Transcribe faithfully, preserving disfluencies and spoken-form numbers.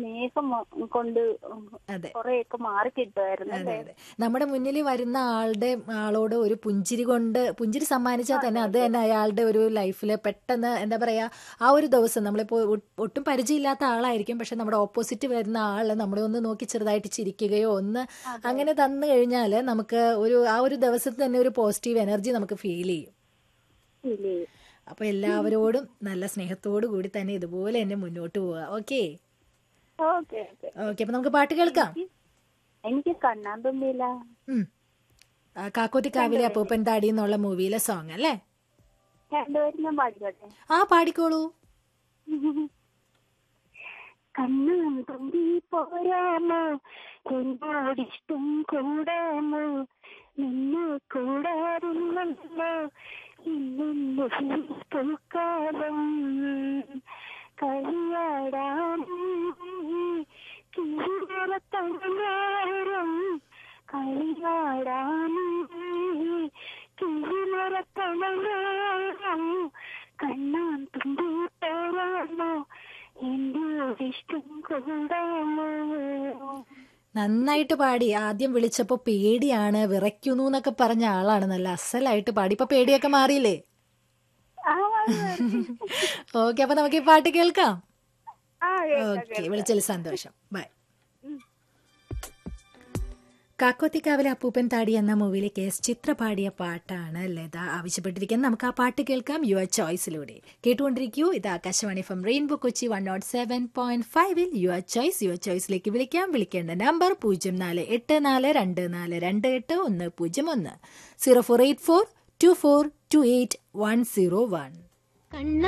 സ്നേഹം കൊണ്ട് കുറെയൊക്കെ മാറി കിട്ടുമായിരുന്നു. അതെ അതെ, നമ്മുടെ മുന്നിൽ വരുന്ന ആളുടെ ആളോട് ഒരു പുഞ്ചിരി കൊണ്ട് പുഞ്ചിരി സമ്മാനിച്ചാൽ തന്നെ അത് തന്നെ അയാളുടെ ഒരു ലൈഫിൽ പെട്ടെന്ന് എന്താ പറയാ, ആ ഒരു ദിവസം നമ്മളിപ്പോൾ ഒട്ടും പരിചയമില്ലാത്ത ആളായിരിക്കും, പക്ഷെ നമ്മുടെ ഓപ്പോസിറ്റ് വരുന്ന ആള് നമ്മളെ ഒന്ന് നോക്കി ചെറുതായിട്ട് ചിരിക്കുകയോ ഒന്ന് അങ്ങനെ തന്നു കഴിഞ്ഞാൽ നമുക്ക് ഒരു ആ ഒരു ദിവസത്തിൽ തന്നെ ഒരു പോസിറ്റീവ് എനർജി നമുക്ക് ഫീൽ ചെയ്യും. അപ്പൊ എല്ലാവരോടും നല്ല സ്നേഹത്തോടു കൂടി തന്നെ ഇതുപോലെ തന്നെ മുന്നോട്ട് പോവുക. ഓക്കെ ഓക്കെ ഓക്കെ, അപ്പൊ നമുക്ക് പാട്ട് കേൾക്കാം. എനിക്ക് കണ്ണാൻ തുമ്പിയില്ല കാക്കോത്തിക്കാവിലെ അപ്പൂപ്പൻ താടി എന്നുള്ള മൂവിയിലെ സോങ് അല്ലേ? രണ്ടുപേരും ഞാൻ പാടിക്കോട്ടെ? ആ പാടിക്കോളൂ. കണ്ണാൻ തുമ്പി പോരാമോ, എന്നോടിഷ്ടം കൂടാമോ, നിന്നെ കൂടാറില്ലല്ലോ ഇന്നു പൂക്കാലം, കളിയാടാനും കിളിമരത്തണലേറും, കളിയാടാനും കിളിമരത്തണലേറും, കണ്ണാൻ തുമ്പി പോരാമോ, എന്നോടിഷ്ടം കൂടാമോ. നന്നായിട്ട് പാടി. ആദ്യം വിളിച്ചപ്പോ പേടിയാണ്, വിറയ്ക്കുന്നു എന്നൊക്കെ പറഞ്ഞ ആളാണ്. നല്ല അസലായിട്ട് പാടി. ഇപ്പൊ പേടിയൊക്കെ മാറിയില്ലേ? ഓക്കെ, അപ്പൊ നമുക്ക് ഈ പാട്ട് കേൾക്കാം. ഓക്കെ, വിളിച്ചതിൽ സന്തോഷം. ബൈ. കാക്കോത്തിക്കാവിലെ അപ്പൂപ്പൻ താടി എന്ന മൂവിയിലെ കേസ് ചിത്ര പാടിയ പാട്ടാണ് ലത ആവശ്യപ്പെട്ടിരിക്കുന്നത്. നമുക്ക് ആ പാട്ട് കേൾക്കാം യുവർ ചോയ്സിലൂടെ. കേട്ടുകൊണ്ടിരിക്കൂ, ഇത് Akashvani from rainbow Kochi one not seven point ഫൈവിൽ യുവർ ചോയ്സ്. യുവർ ചോയ്സിലേക്ക് വിളിക്കാം. വിളിക്കേണ്ട നമ്പർ പൂജ്യം നാല് എട്ട് നാല് രണ്ട് നാല് രണ്ട് എട്ട് ഒന്ന് പൂജ്യം ഒന്ന്, zero four eight four to four to eight one zero one.